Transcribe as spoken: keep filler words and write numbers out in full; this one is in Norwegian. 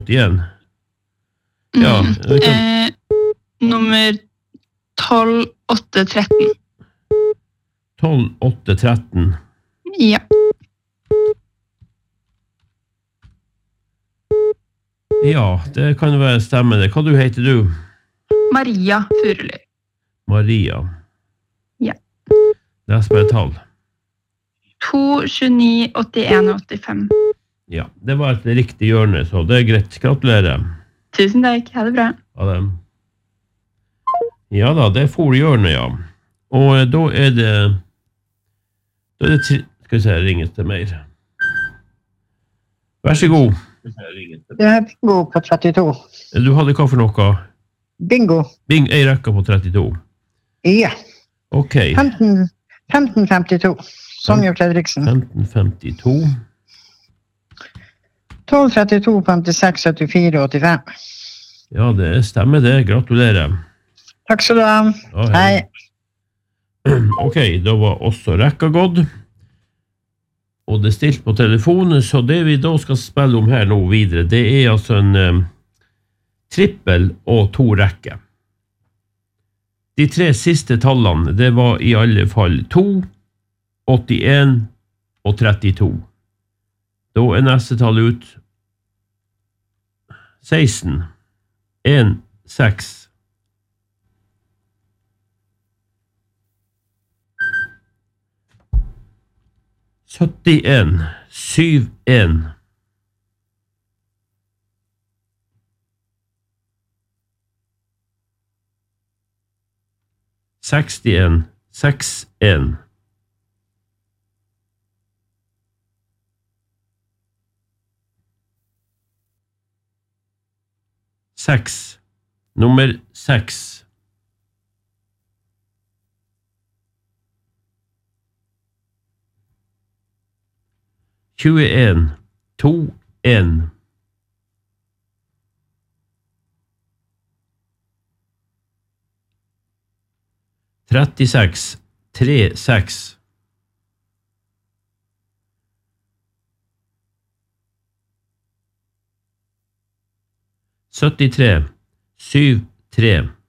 igjen. Ja, mm. eh, nummer tolv åtte tretten. tolv åtte tretten. Ja. Ja, det kan være stemme det. Hva du heter du? Maria Furuli. Maria. Ja. Les meg et tall. to tjueni åttien åttifem. Ja, det var et riktig hjørne, så det er greit. Gratulerer. Tusen takk, ha det bra. Ha det. Ja da, det er for hjørnet, ja. Og da er det... Da er det tre... Skal vi se, ringes det mer. Vær så god. Det er bingo på trettito. Du hadde hva for noe? Bingo. Bing, ei rekke på trettito. Ja. Ok. femten femtito. Sonja Fredriksen. femten femtito. tolv trettito femtiseks syttifire åttifem. Ja, det stemmer det. Gratulerer. Takk skal du ha. Ja, hei. Ok, da var også rekka gått. Og det er stilt på telefonen, så det vi da skal spille om her nå videre, det er altså en um, trippel og to rekker. De tre siste tallene, det var i alle fall to, åttien og trettito. Da er neste tall ut seksten, en, seks. syttien, syv, en. sekstien, seks, en. seks. Nummer seks. tjueen, to, en. trettiseks, tre, seks. syttitre, syv, tre.